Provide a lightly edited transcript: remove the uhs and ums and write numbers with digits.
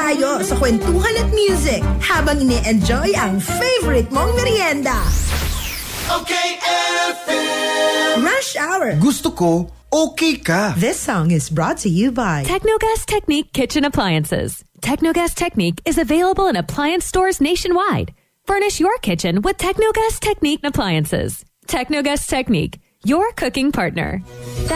tayo sa kwentuhan at music habang ini-enjoy ang favorite mong merienda. Okay FM. Rush Hour. Gusto ko, okay ka. This song is brought to you by Technogas Technique Kitchen Appliances. Technogas Technique is available in appliance stores nationwide. Furnish your kitchen with Technogas Technique appliances. Technogas Technique, your cooking partner.